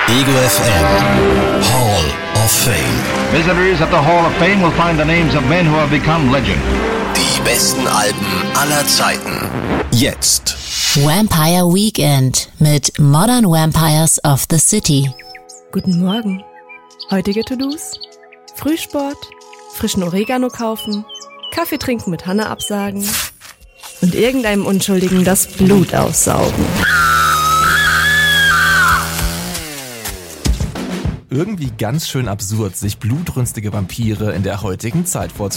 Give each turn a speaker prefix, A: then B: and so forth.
A: Ego FM Hall of Fame.
B: Visitors at the Hall of Fame will find the names of men who have become legend.
A: Die besten Alben aller Zeiten. Jetzt.
C: Vampire Weekend mit Modern Vampires of the City.
D: Guten Morgen. Heutige To-Dos: Frühsport, frischen Oregano kaufen, Kaffee trinken mit Hanna absagen und irgendeinem Unschuldigen das Blut aussaugen.
E: Irgendwie ganz schön absurd, sich blutrünstige Vampire in der heutigen Zeit vorzustellen.